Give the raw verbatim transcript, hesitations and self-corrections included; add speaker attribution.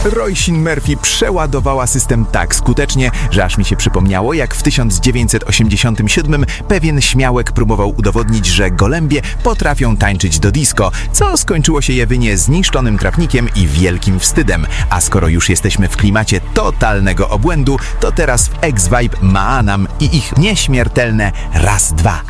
Speaker 1: Roisin Murphy przeładowała system tak skutecznie, że aż mi się przypomniało, jak w tysiąc dziewięćset osiemdziesiątym siódmym pewien śmiałek próbował udowodnić, że gołębie potrafią tańczyć do disco, co skończyło się jedynie zniszczonym trawnikiem i wielkim wstydem. A skoro już jesteśmy w klimacie totalnego obłędu, to teraz w X-Vibe Maanam i ich nieśmiertelne raz, dwa.